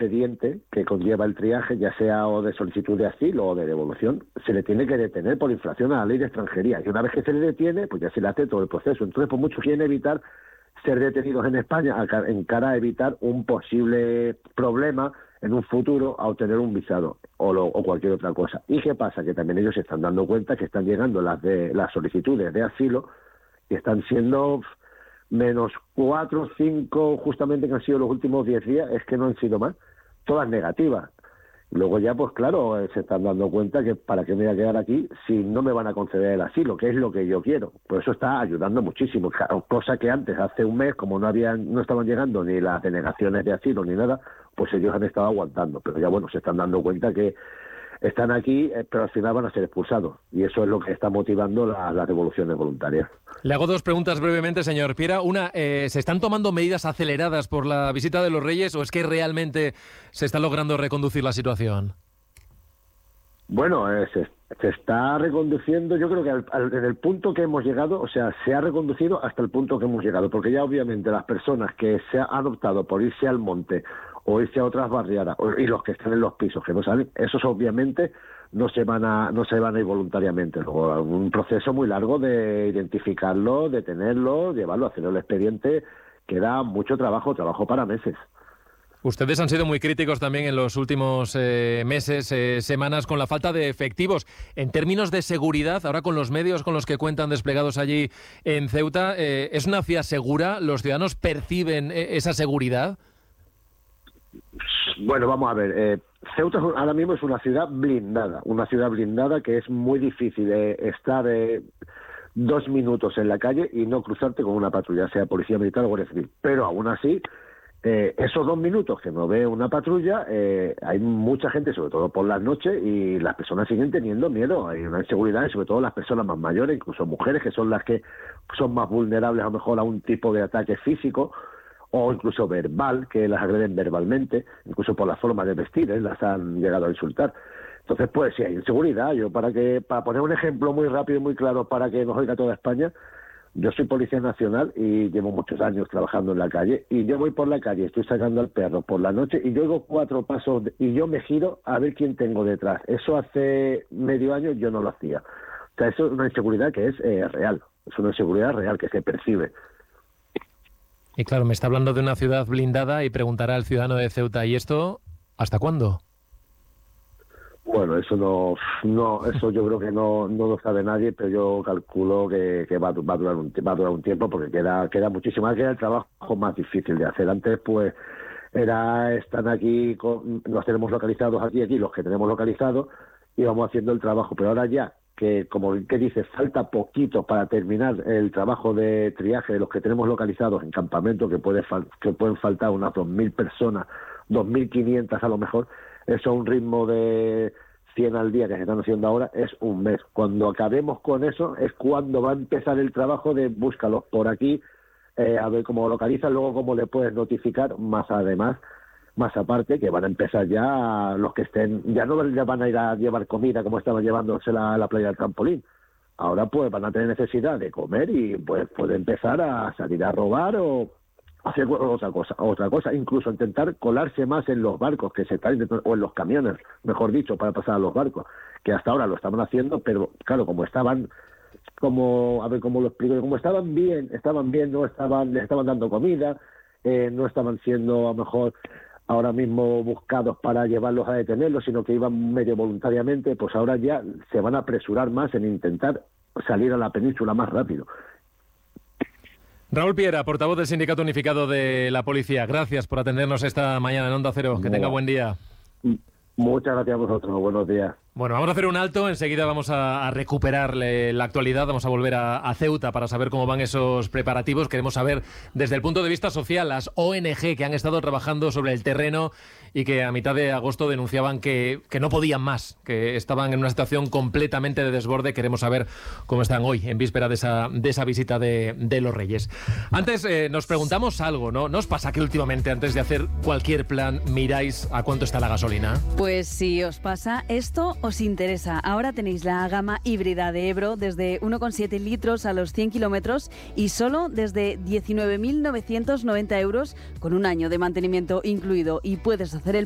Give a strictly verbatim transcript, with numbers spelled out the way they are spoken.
expediente que conlleva el triaje, ya sea o de solicitud de asilo o de devolución, se le tiene que detener por infracción a la ley de extranjería. Y una vez que se le detiene, pues ya se le hace todo el proceso. Entonces, pues muchos quieren evitar ser detenidos en España en cara a evitar un posible problema en un futuro a obtener un visado o, lo, o cualquier otra cosa. ¿Y qué pasa? Que también ellos se están dando cuenta que están llegando las de las solicitudes de asilo y están siendo menos cuatro, cinco, justamente que han sido los últimos diez días, es que no han sido más, todas negativas. Luego ya, pues claro, se están dando cuenta que para qué me voy a quedar aquí si no me van a conceder el asilo, que es lo que yo quiero. Por eso está ayudando muchísimo, cosa que antes, hace un mes, como no habían, no estaban llegando ni las denegaciones de asilo ni nada, pues ellos han estado aguantando. Pero ya bueno, se están dando cuenta que están aquí, pero al final van a ser expulsados. Y eso es lo que está motivando la, las devoluciones voluntarias. Le hago dos preguntas brevemente, señor Piera. Una, eh, ¿se están tomando medidas aceleradas por la visita de los Reyes o es que realmente se está logrando reconducir la situación? Bueno, eh, se, se está reconduciendo, yo creo que al, al, en el punto que hemos llegado, o sea, se ha reconducido hasta el punto que hemos llegado, porque ya obviamente las personas que se han optado por irse al monte o irse a otras barriadas, o, y los que están en los pisos, que no salen, esos obviamente no se van a no se van a ir voluntariamente. Luego, un proceso muy largo de identificarlo, detenerlo, llevarlo, hacer el expediente, que da mucho trabajo, trabajo para meses. Ustedes han sido muy críticos también en los últimos eh, meses, eh, semanas, con la falta de efectivos. En términos de seguridad, ahora con los medios con los que cuentan desplegados allí en Ceuta, eh, ¿es una ciudad segura? ¿Los ciudadanos perciben eh, esa seguridad? Bueno, vamos a ver. Eh, Ceuta ahora mismo es una ciudad blindada, una ciudad blindada que es muy difícil eh, estar eh, dos minutos en la calle y no cruzarte con una patrulla, sea policía militar o guardia civil. Pero aún así, eh, esos dos minutos que no ve una patrulla, eh, hay mucha gente, sobre todo por las noches, y las personas siguen teniendo miedo. Hay una inseguridad, y sobre todo las personas más mayores, incluso mujeres, que son las que son más vulnerables a lo mejor a un tipo de ataque físico o incluso verbal, que las agreden verbalmente, incluso por la forma de vestir, ¿eh? Las han llegado a insultar. Entonces, pues sí hay inseguridad. Yo, para que para poner un ejemplo muy rápido y muy claro para que nos oiga toda España, yo soy policía nacional y llevo muchos años trabajando en la calle, y yo voy por la calle, estoy sacando al perro por la noche y yo oigo cuatro pasos de, y yo me giro a ver quién tengo detrás. Eso hace medio año yo no lo hacía. O sea, eso es una inseguridad que es eh, real, es una inseguridad real que se percibe. Y claro, me está hablando de una ciudad blindada y preguntará al ciudadano de Ceuta, ¿y esto hasta cuándo? Bueno, eso no, no, eso yo creo que no, no lo sabe nadie, pero yo calculo que, que va, va a durar un, va a durar un tiempo, porque queda, queda muchísimo, queda el trabajo más difícil de hacer. Antes, pues, era, están aquí, con, los tenemos localizados aquí, aquí, los que tenemos localizados, y vamos haciendo el trabajo, pero ahora ya, que como que dice, falta poquito para terminar el trabajo de triaje de los que tenemos localizados en campamento, que puede fal- que pueden faltar unas dos mil personas, dos mil quinientas a lo mejor. Eso a un ritmo de cien al día que se están haciendo ahora es un mes. Cuando acabemos con eso es cuando va a empezar el trabajo de búscalos por aquí, eh, a ver cómo localizan, luego cómo le puedes notificar, más además, más aparte, que van a empezar ya los que estén, ya no ya van a ir a llevar comida como estaban llevándose la, a la playa del trampolín. Ahora pues van a tener necesidad de comer y pues puede empezar a salir a robar o hacer otra cosa, otra cosa, incluso intentar colarse más en los barcos que se están intentando, o en los camiones, mejor dicho, para pasar a los barcos, que hasta ahora lo estaban haciendo, pero claro, como estaban, como, a ver cómo lo explico, como estaban bien, estaban bien, no estaban, les estaban dando comida, eh, no estaban siendo a lo mejor ahora mismo buscados para llevarlos a detenerlos, sino que iban medio voluntariamente, pues ahora ya se van a apresurar más en intentar salir a la península más rápido. Raúl Piera, portavoz del Sindicato Unificado de la Policía, gracias por atendernos esta mañana en Onda Cero. Que tenga buen día. Muchas gracias a vosotros, buenos días. Bueno, vamos a hacer un alto, enseguida vamos a, a recuperar la actualidad, vamos a volver a, a Ceuta para saber cómo van esos preparativos. Queremos saber desde el punto de vista social, las O N Ge que han estado trabajando sobre el terreno y que a mitad de agosto denunciaban que, que no podían más, que estaban en una situación completamente de desborde. Queremos saber cómo están hoy, en víspera de esa, de esa visita de, de los Reyes. Antes eh, nos preguntamos algo, ¿no? ¿No os pasa que últimamente, antes de hacer cualquier plan, miráis a cuánto está la gasolina? Pues si os pasa esto, os interesa. Ahora tenéis la gama híbrida de Ebro desde uno coma siete litros a los cien kilómetros y solo desde diecinueve mil novecientos noventa euros con un año de mantenimiento incluido, y puedes hacer el